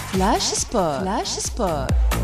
فلاش سبور. فلاش سبور.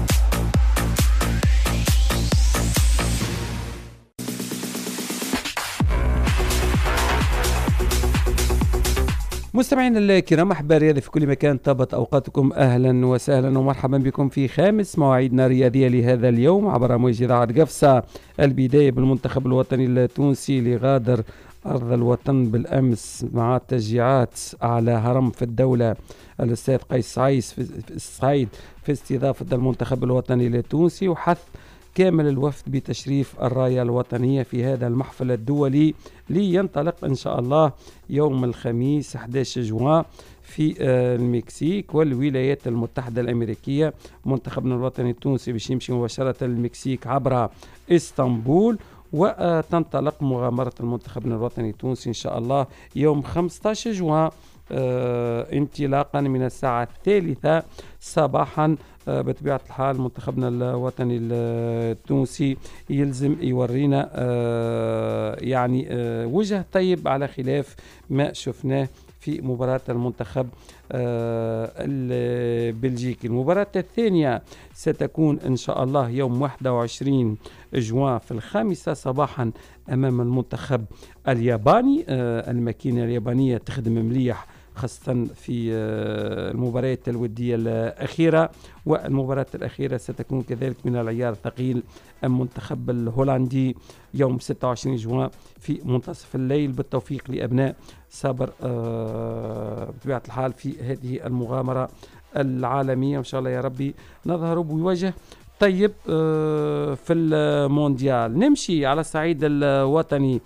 مستمعينا الكرام، احباء الرياضه في كل مكان، طابت اوقاتكم، اهلا وسهلا ومرحبا بكم في خامس مواعيدنا الرياضيه لهذا اليوم عبر موجة اذاعه قفصه. البدايه بالمنتخب الوطني التونسي اللي غادر ارض الوطن بالامس مع تشجيعات على هرم في الدوله الاستاذ قيس سعيد في استضافه المنتخب الوطني التونسي، وحث كامل الوفد بتشريف الراية الوطنية في هذا المحفل الدولي لينطلق إن شاء الله يوم الخميس 11 جوان في المكسيك والولايات المتحدة الأمريكية. منتخبنا الوطني التونسي باش يمشي مباشرة للمكسيك عبر اسطنبول، وتنطلق مغامرة المنتخبنا الوطني التونسي إن شاء الله يوم 15 جوان انطلاقا من الساعة 3 صباحا. بطبيعة الحال منتخبنا الوطني التونسي يلزم يورينا يعني وجه طيب على خلاف ما شفناه في مباراة المنتخب البلجيكي. المباراة الثانية ستكون إن شاء الله يوم 21 جوان في 5 صباحا أمام المنتخب الياباني. الماكينة اليابانية تخدم مليح خاصة في المباريات الودية الأخيرة، والمباراة الأخيرة ستكون كذلك من العيار الثقيل. المنتخب الهولندي يوم 26 جوان في منتصف الليل. بالتوفيق لأبناء صابر بطبيعة الحال في هذه المغامرة العالمية، إن شاء الله يا ربي نظهر بوجه طيب في المونديال. نمشي على الصعيد الوطني.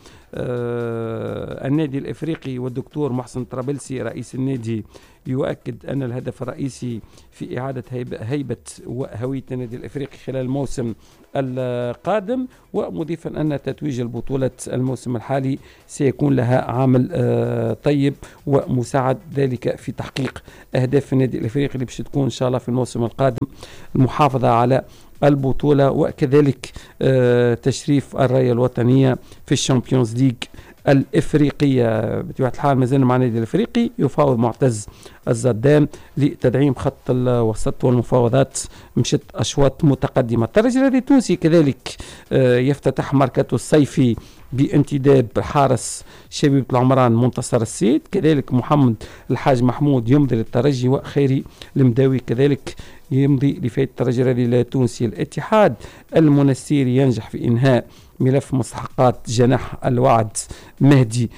النادي الإفريقي والدكتور محسن طرابلسي رئيس النادي يؤكد أن الهدف الرئيسي في إعادة هيبة وهوية النادي الإفريقي خلال الموسم القادم، ومضيفا أن تتويج البطولة الموسم الحالي سيكون لها عامل طيب ومساعد ذلك في تحقيق أهداف النادي الإفريقي اللي باش تكون إن شاء الله في الموسم القادم المحافظة على البطولة، وكذلك تشريف الراية الوطنية في الشامبيونز ليج الإفريقية. بطبيعة الحال مازال مع النادي الإفريقي يفاوض معتز الزدان لتدعيم خط الوسط، والمفاوضات مشت أشواط متقدمة. الترجي الرياضي التونسي كذلك يفتتح ماركته الصيفي بانتداب حارس شبيبة العمران منتصر السيد، كذلك محمد الحاج محمود يمضي للترجي، وخيري المداوي كذلك يمضي لفائدة الترجي الرياضي التونسي. الاتحاد المنستيري ينجح في إنهاء ملف مستحقات جناح الوعد مهدي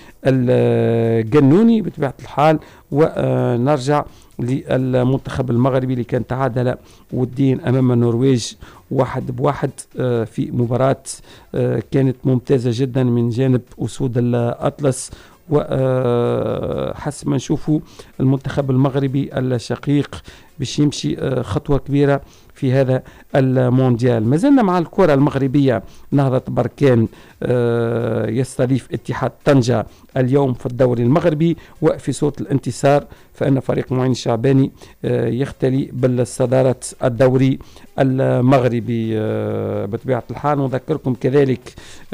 الجنوني بطبيعة الحال. ونرجع للمنتخب المغربي اللي كان تعادل ودين أمام النرويج 1-1 في مباراة كانت ممتازة جدا من جانب أسود الأطلس. وحسب ما نشوفوا المنتخب المغربي الشقيق باش يمشي خطوة كبيرة في هذا المونديال. ما زلنا مع الكرة المغربية. نهضة بركان يستضيف اتحاد طنجة اليوم في الدوري المغربي، وفي صوت الانتصار فإن فريق معين الشعباني يختلي بالصدارة الدوري المغربي بطبيعة الحال. نذكركم كذلك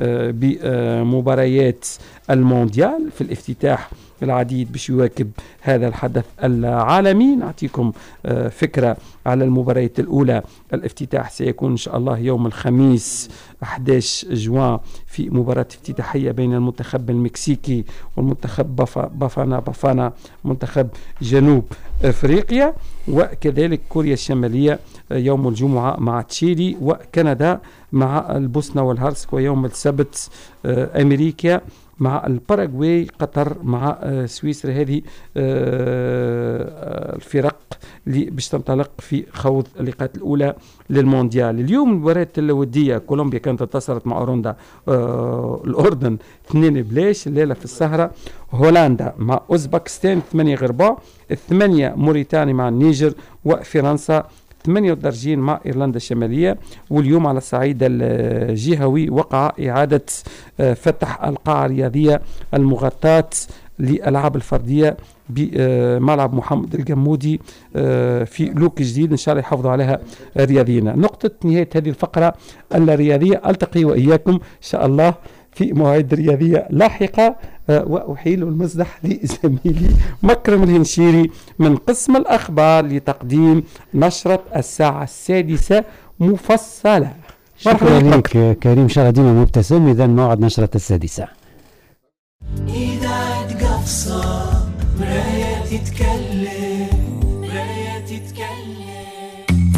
بمباريات المونديال في الافتتاح العديد باش يواكب هذا الحدث العالمي. نعطيكم فكرة على المباريات الأولى. الافتتاح سيكون إن شاء الله يوم الخميس 11 جوان في مباراة افتتاحية بين المنتخب المكسيكي والمنتخب بافانا منتخب جنوب أفريقيا، وكذلك كوريا الشمالية يوم الجمعة مع تشيلي، وكندا مع البوسنة والهرسك، ويوم السبت أمريكا مع الباراغواي، قطر مع سويسرا. هذه الفرق اللي باش تنطلق في خوض اللقاءات الأولى للمونديال. اليوم المباريات الودية، كولومبيا كانت انتصرت مع أورندا الأردن 2-0. الليلة في السهرة هولندا مع أوزبكستان 8-4. 8 موريتانيا مع النيجر، وفرنسا 38 مع إيرلندا الشمالية. واليوم على الصعيد الجهوي وقع إعادة فتح القاعة الرياضية المغطاة للألعاب الفردية بملعب محمد الجمودي في لوك جديد، إن شاء الله يحافظوا عليها رياضينا. نقطة نهاية هذه الفقرة الرياضية. ألتقي وإياكم إن شاء الله في مواعيد رياضية لاحقة. وأحيل المسرح لزميلي مكرم الهنشيري من قسم الأخبار لتقديم نشرة الساعة 6 مفصلة. شكرا لك كريم، إن شاء الله ديما مبتسم. إذا موعد نشرة 6. إذاعة قفصة مراية تتكلم، مراية تتكلم.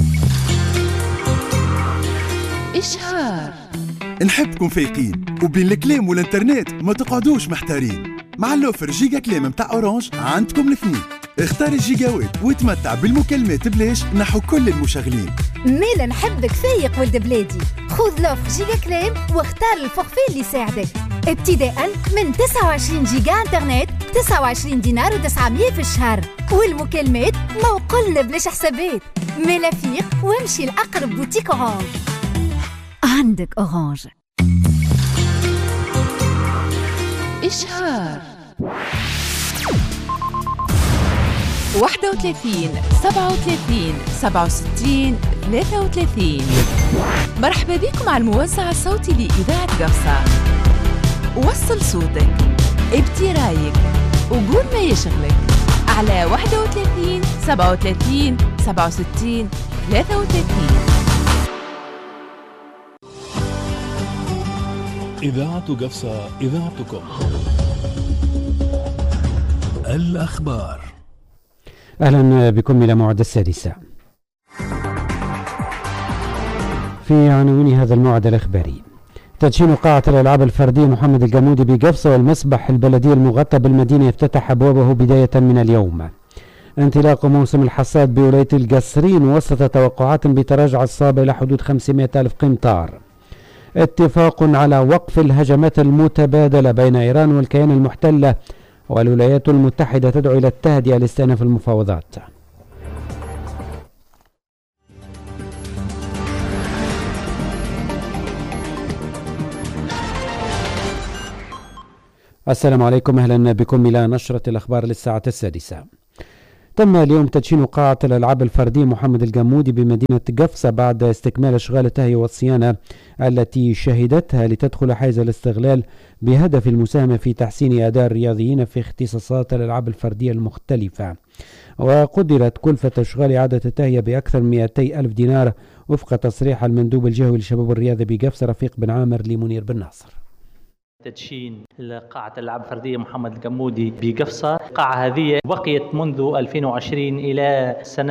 إشعار. نحبكم فايقين وبين الكلام والانترنت ما تقعدوش محتارين. مع اللوفر جيجا كلام متاع اورانج عندكم الاثنين. اختار الجيجاوات وتمتع بالمكالمات بلاش نحو كل المشغلين. ميلا نحبك فايق ولد بلادي، خذ لوفر جيجا كلام واختار الفورفي اللي يساعدك. ابتداء من 29 جيجا انترنت 29 دينار و900 في الشهر، والمكالمات موقلنا بلاش حسابات. ميلا فيق وامشي لأقرب بوتيك اورانج. عندك اورانج. إشعار 31 37 67 33. مرحبا بكم على الموزع الصوتي لإذاعة قفصة. وصل صوتك، ابدي رايك، وقول ما يشغلك على 31 37 67 33. إذاعة قفصة، إذاعتكم. الأخبار. أهلا بكم إلى موعد 6. في عناوين هذا الموعد الإخباري: تدشين قاعة الألعاب الفردية محمد الجمودي بقفصة، والمسبح البلدي المغطى بالمدينة يفتتح أبوابه بداية من اليوم. انطلاق موسم الحصاد بولاية القصرين وسط توقعات بتراجع الصابة إلى حدود 500,000 قمطار. اتفاق على وقف الهجمات المتبادلة بين إيران والكيان المحتلة، والولايات المتحدة تدعو إلى التهدئة لاستئناف المفاوضات. السلام عليكم، أهلا بكم إلى نشرة الأخبار للساعة 6. تم اليوم تدشين قاعة الألعاب الفردية محمد الجمودي بمدينة قفصة بعد استكمال أشغال التهيئة والصيانة التي شهدتها لتدخل حيز الاستغلال بهدف المساهمة في تحسين أداء الرياضيين في اختصاصات الألعاب الفردية المختلفة. وقدرت كلفة أشغال إعادة التهيئة بأكثر من 200,000 دينار وفق تصريح المندوب الجهوي للشباب والرياضة بقفصة رفيق بن عامر لمنير بن ناصر. تدشين قاعة الألعاب الفردية محمد الجمودي بقفصة. القاعة هذه بقيت منذ 2020 إلى سنة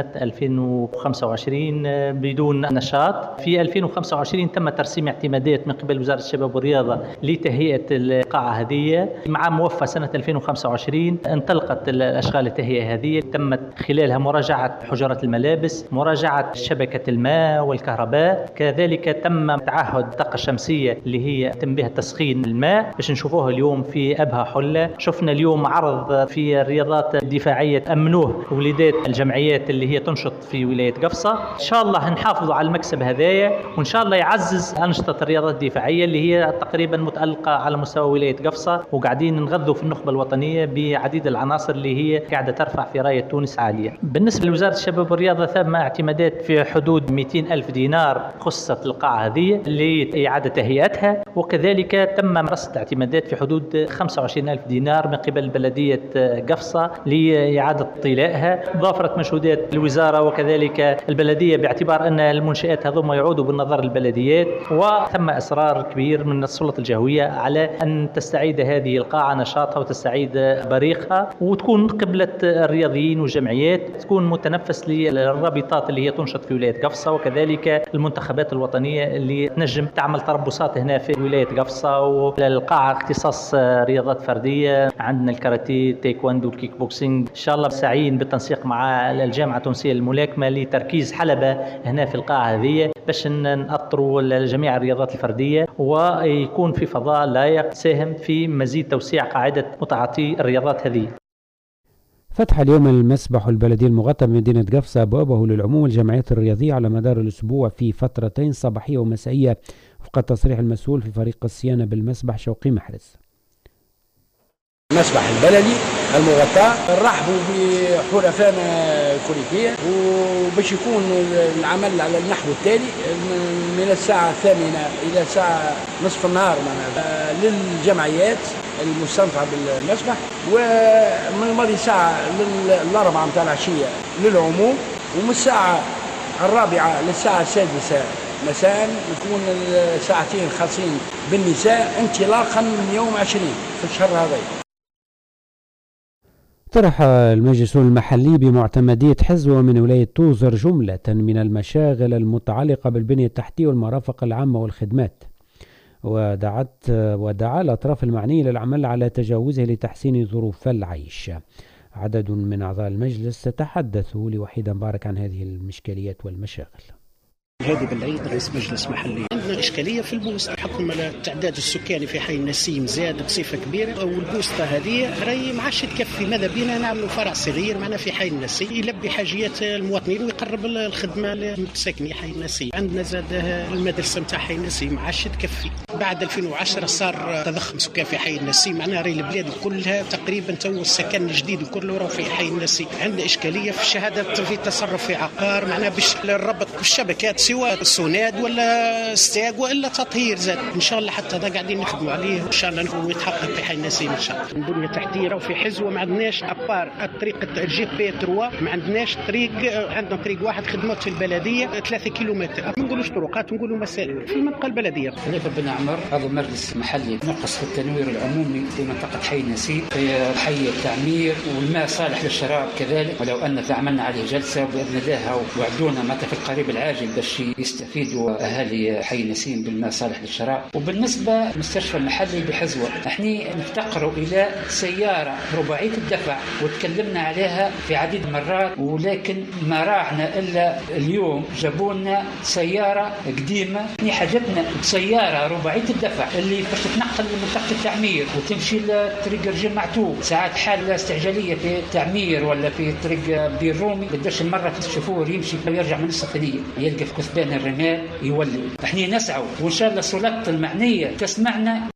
2025 بدون نشاط. في 2025 تم ترسيم اعتمادات من قبل وزارة الشباب والرياضة لتهيئة القاعة هذه. مع موفى سنة 2025 انطلقت الأشغال التهيئة هذه، تمت خلالها مراجعة حجرات الملابس، مراجعة شبكة الماء والكهرباء، كذلك تم تعهد الطاقة الشمسية اللي هي تم بها تسخين الماء باش نشوفوه اليوم في أبها حلة. شفنا اليوم عرض في الرياضات الدفاعية أمنوه وليدات الجمعيات اللي هي تنشط في ولاية قفصة. إن شاء الله نحافظوا على المكسب هذايا، وإن شاء الله يعزز أنشطة الرياضات الدفاعية اللي هي تقريبا متألقة على مستوى ولاية قفصة، وقاعدين نغذوا في النخبة الوطنية بعديد العناصر اللي هي قاعدة ترفع في راية تونس عالية. بالنسبة لوزارة الشباب والرياضة ثم اعتمادات في حدود 200,000 دينار خصت القاعة هذه لإعادة تهيئتها، وكذلك تم رصد اعتمادات في حدود 25,000 دينار من قبل بلدية قفصة لإعادة طلائها. ضافرت مجهودات الوزارة وكذلك البلدية باعتبار أن المنشآت هذوما يعودوا بالنظر البلديات، وثم إصرار كبير من السلطة الجهوية على أن تستعيد هذه القاعة نشاطها وتستعيد بريقها، وتكون قبلة الرياضيين والجمعيات، تكون متنفس للرابطات اللي هي تنشط في ولاية قفصة، وكذلك المنتخبات الوطنية اللي تنجم تعمل تربصات هنا في ولاية قفصة. والقاعة اختصاص رياضات فردية، عندنا الكاراتيه، تايكواندو، الكيك بوكسينج. إن شاء الله سعيين بالتنسيق مع الجامعة التونسية للملاكمة لتركيز حلبة هنا في القاعة هذه باش نأطروا جميع الرياضات الفردية، ويكون في فضاء لائق تساهم في مزيد توسيع قاعدة متعاطي الرياضات هذه. فتح اليوم المسبح البلدي المغطى بمدينة قفصة أبوابه للعموم والجمعيات الرياضية على مدار الأسبوع في فترتين صباحية ومسائية وفق التصريح المسؤول في فريق الصيانة بالمسبح شوقي محرز. المسبح البلدي المغطى نرحبوا بحلفائنا الكوريكية، وباش يكون العمل على النحو التالي من الساعة 8 إلى الساعة نصف النهار للجمعيات المستنفعة بالمسبح، ومن الماضي ساعة للأربعة متاع العشية للعموم، ومن الساعة 4 للساعة 6 مساء يكون ساعتين خاصين بالنساء انطلاقا من يوم 20 في الشهر هذا. طرح المجلس المحلي بمعتمدية حزوة من ولاية توزر جملة من المشاغل المتعلقة بالبنية التحتية والمرافق العامة والخدمات، ودعا الأطراف المعنية للعمل على تجاوزه لتحسين ظروف العيش. عدد من أعضاء المجلس تحدثوا لوحيد مبارك عن هذه المشكليات والمشاغل. هادي بالعيد رئيس مجلس محلي، عندنا إشكالية في البوسطة بحكم التعداد السكاني في حي النسيم زاد بصفة كبيرة، والبوسطة هذه راهي ما عادش تكفي. ماذا بينا نعملوا فرع صغير معنا في حي النسيم يلبي حاجيات المواطنين ويقرب الخدمة لساكني حي النسيم. عندنا زاد المدرسة نتاع حي النسيم ما عادش تكفي. بعد 2010 صار تضخم سكان في حي النسيم، معناها راهي البلاد كلها تقريبا تو السكن الجديد كله راه في حي النسيم. عندنا إشكالية في الشهادة في التصرف في عقار، معناها باش الربط بالشبكات سواء السوناد ولا ستاج والا تطهير زاد ان شاء الله. حتى هذا قاعدين نخدموا عليه ان شاء الله نكون يتحقق في حي النسيم ان شاء الله. البنيه التحتيه وفي حزوه ما عندناش ابار طريقه الجي بي 3، ما عندناش طريق. عندنا طريق واحد خدمات في البلديه 3 كيلومتر، ما نقولوش طرقات نقولوا مسالك في المنطقه البلديه. خليفه بن عمر عضو المجلس المحلي، نقص في التنوير العمومي في منطقه حي النسيم في حي التعمير، والماء صالح للشراب كذلك، ولو ان عملنا عليه جلسه باذن الله وعدونا متى في القريب العاجل باش يستفيدوا اهالي حي النسيم بالماء صالح للشراب. وبالنسبه للمستشفى المحلي بحزوه، احنا نفتقروا الى سياره رباعيه الدفع وتكلمنا عليها في عديد المرات، ولكن ما راعنا الا اليوم جابوا لنا سياره قديمه. احنا حاجتنا بسياره رباعيه الدفع اللي باش تتنقل لمنطقه التعمير وتمشي لطريق رجيم معتوه. ساعات حاله استعجاليه في التعمير ولا في طريق بير رومي قداش المره في الشفور يمشي ويرجع من السفريه يلقى في كثبان الرمال يولي. احنا نسعوا وان شاء الله السلطات المعنيه تسمعنا.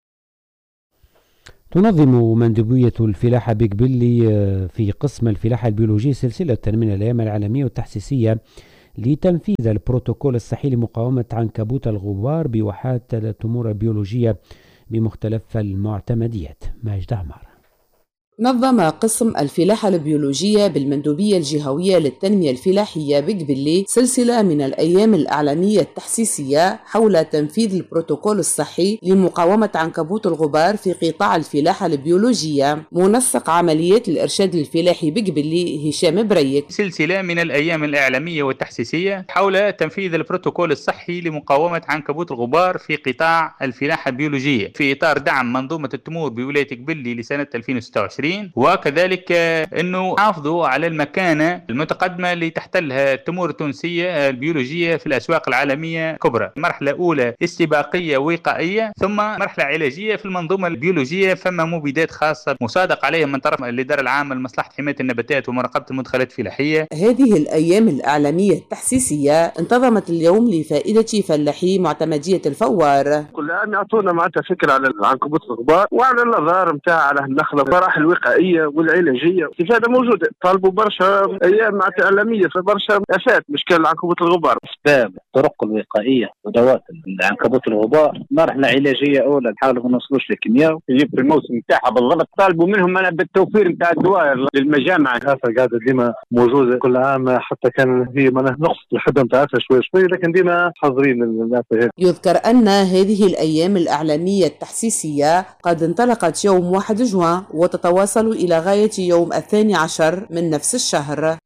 تنظم مندوبية الفلاحة بقبلي في قسم الفلاحة البيولوجية سلسلة من الأيام العالمية والتحسيسية لتنفيذ البروتوكول الصحي لمقاومة عنكبوت الغبار بواحات التمور البيولوجية بمختلف المعتمديات. ماجد عمار. نظم قسم الفلاحة البيولوجية بالمندوبية الجهوية للتنمية الفلاحية بقبلي سلسلة من الأيام الإعلامية التحسيسية حول تنفيذ البروتوكول الصحي لمقاومة عنكبوت الغبار في قطاع الفلاحة البيولوجية. منسق عمليات الإرشاد الفلاحي بقبلي هشام بريك. سلسلة من الأيام الإعلامية والتحسيسية حول تنفيذ البروتوكول الصحي لمقاومة عنكبوت الغبار في قطاع الفلاحة البيولوجية في إطار دعم منظومة التمور بولاية قبلي لسنة 2026، وكذلك أنه حافظوا على المكانة المتقدمة اللي تحتلها التمور التونسية البيولوجية في الأسواق العالمية كبرى. مرحلة أولى استباقية وقائية، ثم مرحلة علاجية في المنظومة البيولوجية، فما مبيدات خاصة مصادق عليها من طرف الإدارة العامة لمصلحة حماية النباتات ومراقبة المدخلات الفلاحية. هذه الأيام الإعلامية التحسيسية انتظمت اليوم لفائدة فلاحي معتمدية الفوار. كل عام يعطونا معناتها فكرة على العنكبوت الغبار وعلى النظار نتاع على النخلة، مراحل الوقائية والعلاجية استفادة موجودة. طالبوا برشا أيام معناتها إعلامية في برشا آفات مشكلة العنكبوت الغبار. أسباب الطرق الوقائية ودوات العنكبوت الغبار، مرحلة علاجية أولى نحاولوا ما نوصلوش للكيمياء يجيب في الموسم نتاعها بالضبط. طالبوا منهم أنا بالتوفير نتاع الدواء للمجامع. هذا قاعدة ديما موجودة كل عام، حتى كان هي نقص الحدة نتاعها شوي لكن ديما حاضرين الآفة. يذكر أن هذه الأيام الإعلامية التحسيسية قد انطلقت يوم 1 جوان وتتواصل إلى غاية يوم 12 من نفس الشهر.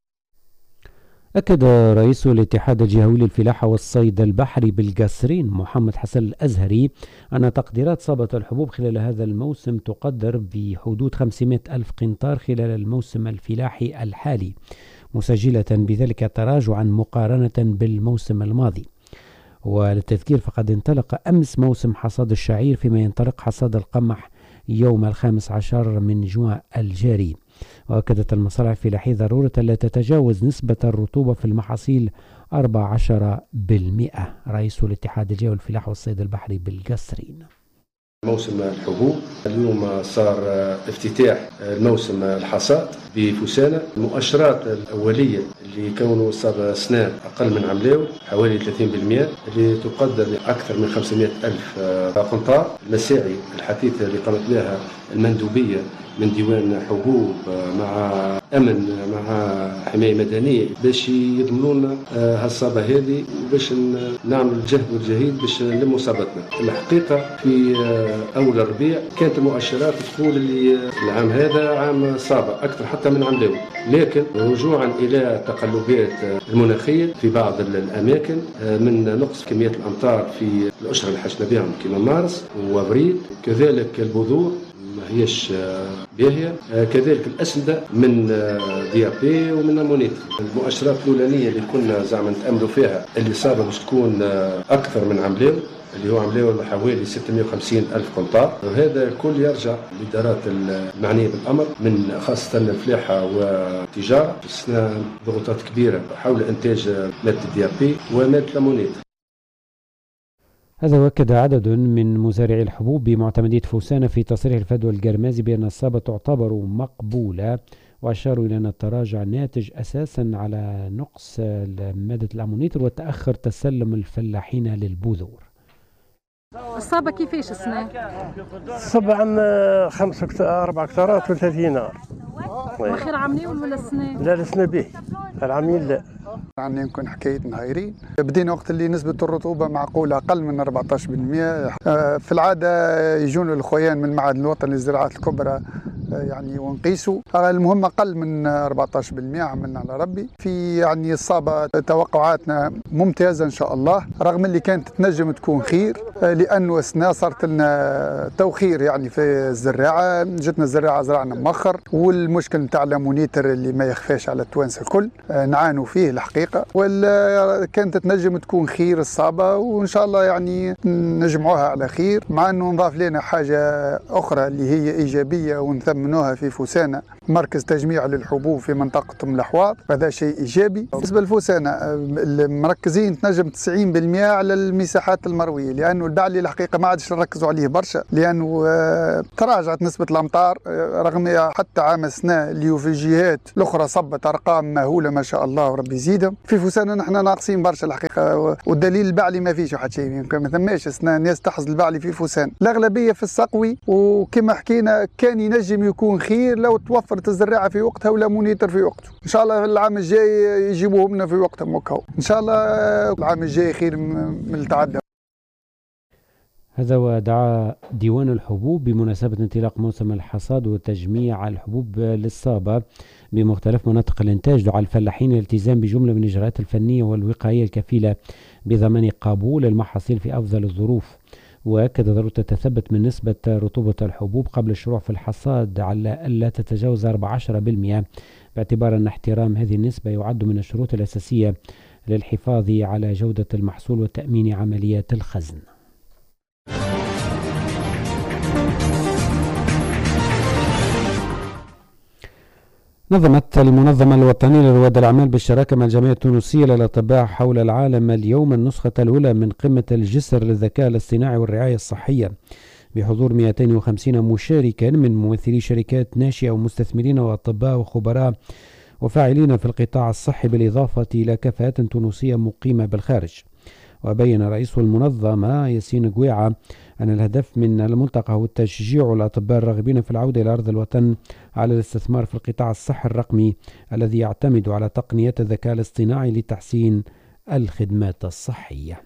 أكد رئيس الاتحاد الجهوي للفلاحة والصيد البحري بالقصرين محمد حسن الأزهري أن تقديرات صابة الحبوب خلال هذا الموسم تقدر بحدود 500 ألف قنطار خلال الموسم الفلاحي الحالي، مسجلة بذلك تراجعا مقارنة بالموسم الماضي. وللتذكير فقد انطلق أمس موسم حصاد الشعير، فيما ينطلق حصاد القمح يوم 15 من جوان الجاري. وأكدت المصارع الفلاحية ضرورة لا تتجاوز نسبة الرطوبة في المحاصيل 14%. رئيس الاتحاد الجهوي للفلاحة والصيد البحري بالقصرين. موسم الحبوب. اليوم صار افتتاح الموسم الحصاد بفوسانة. المؤشرات الأولية اللي كونوا صار سناب أقل من عملاوي حوالي 30%، اللي تقدر أكثر من 500 ألف قنطار. المساعي الحثيثة اللي قامت بها المندوبية من ديوان حبوب مع أمن مع حماية مدنية باش يضمنوا لنا هالصابة هذه، وباش نعمل الجهد والجهيد باش نلموا صابتنا. الحقيقة في أول الربيع كانت المؤشرات تقول اللي العام هذا عام صابة أكثر حتى من عام لاوي، لكن رجوعا إلى التقلبات المناخية في بعض الأماكن من نقص كمية الأمطار في الأشهر اللي حشنا بهم كما مارس وأبريل، كذلك البذور ما هيش باهية، كذلك الأسمدة من DAP ومن أمونيتر. المؤشرات الأولانية اللي كنا زعما نتأملوا فيها اللي صابة باش تكون أكثر من عام لاوي، اللي هو عملوا حوالي 650 ألف قنطار، وهذا كل يرجع للإدارات المعنية بالأمر من خاصة الفلاحة والتجارة. أثناء ضغوطات كبيرة حول إنتاج مادة DAP ومادة الأمونيتر. هذا وأكد عدد من مزارعي الحبوب بمعتمدية فوسانة في تصريح الفدوى القرمازي بأن الصابة تعتبر مقبولة، وأشاروا إلى أن التراجع ناتج أساسا على نقص مادة الأمونيتر وتأخر تسلم الفلاحين للبذور. الصابة كيفاش السنة؟ الصابة عن 4 هكتارات و30 نار. وخير عاملين ولا السنة؟ لا السنة باهي، العامين لا. عندنا يمكن حكاية نهايرين. بدينا وقت اللي نسبة الرطوبة معقولة أقل من 14%. في العادة يجون الخويان من المعهد الوطني للزراعات الكبرى يعني ونقيسوا، المهم أقل من 14%. عملنا على ربي في يعني الصابة توقعاتنا ممتازة إن شاء الله، رغم اللي كانت تنجم تكون خير لأنه السنة صارت لنا توخير يعني في الزراعة، جتنا الزراعة زرعنا مؤخر، والمشكل نتاع الأمونيتر اللي ما يخفاش على التوانسة الكل نعانوا فيه الحقيقة، ولا كانت تنجم تكون خير الصابة، وإن شاء الله يعني نجمعوها على خير. مع أنه نضاف لنا حاجة أخرى اللي هي إيجابية ونثمنوها في فوسانة، مركز تجميع للحبوب في منطقة الأحواض، هذا شيء إيجابي. بالنسبة لفوسانة المركزين تنجم 90% على المساحات المروية، لأنه البعلي الحقيقة ما عادش نركزوا عليه برشا، لأنه تراجعت نسبة الأمطار، رغم حتى عام السنة اللي في الجهات الأخرى صبت أرقام مهولة ما شاء الله وربي يزيدهم. في فوسانة نحن ناقصين برشا الحقيقة، والدليل البعلي ما فيش واحد شيء، يمكن ما ثماش السنة الناس تحصد البعلي في فوسانة، الأغلبية في السقوي. وكما حكينا كان ينجم يكون خير لو توفرت الزراعة في وقتها ولا مونيتر في وقته. إن شاء الله العام الجاي يجيبوهم لنا في وقتهم وكهو، إن شاء الله العام الجاي خير من التعدى. هذا ودعا ديوان الحبوب بمناسبة انطلاق موسم الحصاد وتجميع الحبوب للصابة بمختلف مناطق الإنتاج، دعا الفلاحين الالتزام بجملة من الإجراءات الفنية والوقائية الكفيلة بضمان قبول المحاصيل في أفضل الظروف، وأكد ضرورة التثبت من نسبة رطوبة الحبوب قبل الشروع في الحصاد على ألا تتجاوز 14%، باعتبار أن احترام هذه النسبة يعد من الشروط الأساسية للحفاظ على جودة المحصول وتأمين عمليات الخزن. نظمت المنظمة الوطنية لرواد الأعمال بالشراكة مع الجمعية التونسية للأطباء حول العالم اليوم النسخة الأولى من قمة الجسر للذكاء الاصطناعي والرعاية الصحية بحضور 250 مشاركا من ممثلي شركات ناشئة ومستثمرين وأطباء وخبراء وفاعلين في القطاع الصحي، بالإضافة إلى كفاءات تونسية مقيمة بالخارج. وبين رئيس المنظمة ياسين قويعة أن الهدف من الملتقى هو تشجيع الأطباء الراغبين في العودة إلى أرض الوطن على الاستثمار في القطاع الصحي الرقمي الذي يعتمد على تقنيات الذكاء الاصطناعي لتحسين الخدمات الصحية.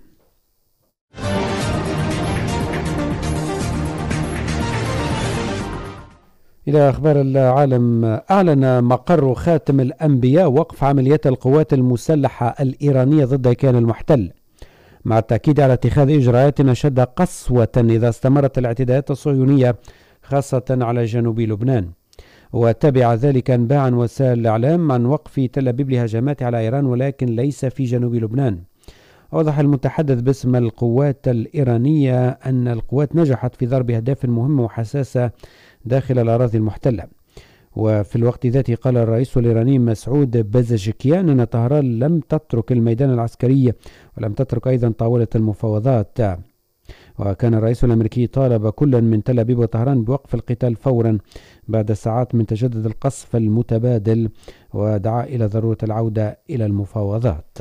إلى أخبار العالم، أعلن مقر خاتم الأنبياء وقف عمليات القوات المسلحة الإيرانية ضد الكيان المحتل، مع التأكيد على اتخاذ إجراءات أشد قسوة إذا استمرت الاعتداءات الصهيونية خاصة على جنوب لبنان. وتبع ذلك أنباء عن وسائل الإعلام عن وقف تل أبيب لهجمات على إيران ولكن ليس في جنوب لبنان. أوضح المتحدث باسم القوات الإيرانية أن القوات نجحت في ضرب أهداف مهمة وحساسة داخل الأراضي المحتلة. وفي الوقت ذاته قال الرئيس الإيراني مسعود بازشكيان أن طهران لم تترك الميدان العسكري ولم تترك أيضا طاولة المفاوضات. وكان الرئيس الأمريكي طالب كل من تل أبيب وطهران بوقف القتال فورا بعد ساعات من تجدد القصف المتبادل، ودعا إلى ضرورة العودة إلى المفاوضات.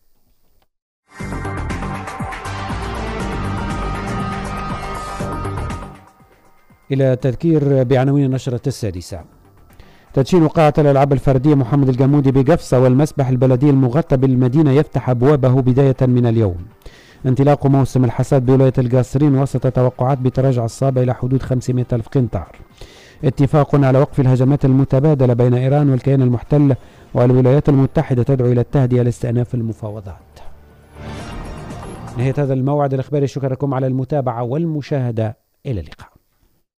إلى تذكير بعناوين النشرة السادسة. تدشين قاعة الألعاب الفردية محمد الجمودي بقفصة والمسبح البلدي المغطى بالمدينة يفتح أبوابه بداية من اليوم. انطلاق موسم الحصاد بولاية القاصرين وسط توقعات بتراجع الصابة إلى حدود 500 ألف قنطار. اتفاق على وقف الهجمات المتبادلة بين إيران والكيان المحتل، والولايات المتحدة تدعو إلى التهدئة لاستئناف المفاوضات. نهاية هذا الموعد الإخباري، شكرا لكم على المتابعة والمشاهدة، إلى اللقاء.